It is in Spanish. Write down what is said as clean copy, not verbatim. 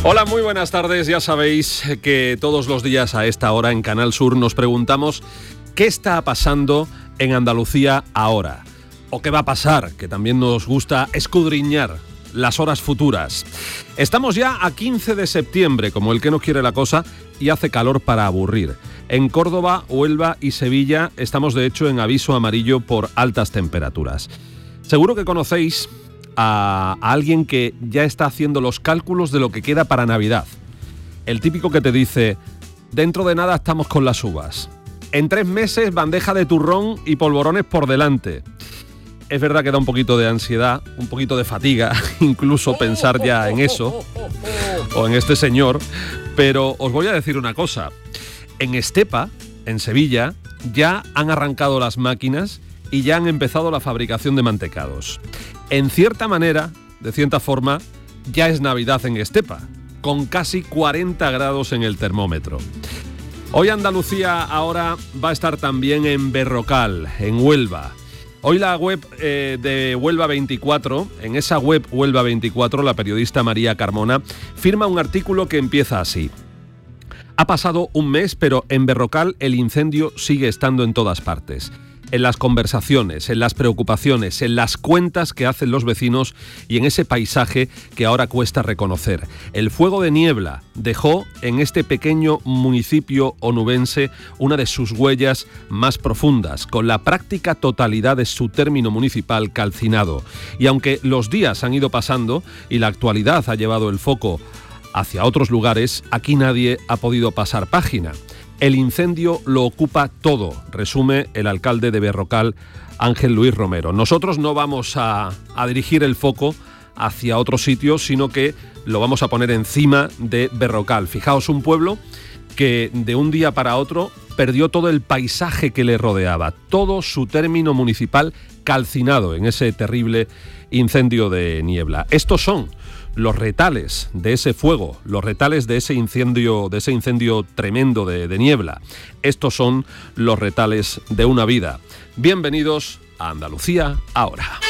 Hola, muy buenas tardes. Ya sabéis que todos los días a esta hora en Canal Sur nos preguntamos qué está pasando en Andalucía ahora. O qué va a pasar, que también nos gusta escudriñar las horas futuras. Estamos ya a 15 de septiembre, como el que no quiere la cosa, y hace calor para aburrir. En Córdoba, Huelva y Sevilla estamos de hecho en aviso amarillo por altas temperaturas. Seguro que conocéis a alguien que ya está haciendo los cálculos de lo que queda para Navidad. El típico que te dice, dentro de nada estamos con las uvas. En 3 meses bandeja de turrón y polvorones por delante. Es verdad que da un poquito de ansiedad, un poquito de fatiga, incluso pensar ya en eso, o en este señor, pero os voy a decir una cosa. En Estepa, en Sevilla, ya han arrancado las máquinas y ya han empezado la fabricación de mantecados. En cierta manera, de cierta forma, ya es Navidad en Estepa, con casi 40 grados en el termómetro. Hoy Andalucía ahora va a estar también en Berrocal, en Huelva. Hoy la web de Huelva 24, en esa web Huelva 24, la periodista María Carmona firma un artículo que empieza así. Ha pasado un mes, pero en Berrocal el incendio sigue estando en todas partes. En las conversaciones, en las preocupaciones, en las cuentas que hacen los vecinos y en ese paisaje que ahora cuesta reconocer. El fuego de niebla dejó en este pequeño municipio onubense una de sus huellas más profundas, con la práctica totalidad de su término municipal calcinado. Y aunque los días han ido pasando y la actualidad ha llevado el foco hacia otros lugares, aquí nadie ha podido pasar página. El incendio lo ocupa todo, resume el alcalde de Berrocal, Ángel Luis Romero. Nosotros no vamos a dirigir el foco hacia otro sitio, sino que lo vamos a poner encima de Berrocal. Fijaos, un pueblo que de un día para otro perdió todo el paisaje que le rodeaba, todo su término municipal calcinado en ese terrible incendio de niebla. Estos son los retales de ese fuego, los retales de ese incendio tremendo de niebla. Estos son los retales de una vida. Bienvenidos a Andalucía ahora.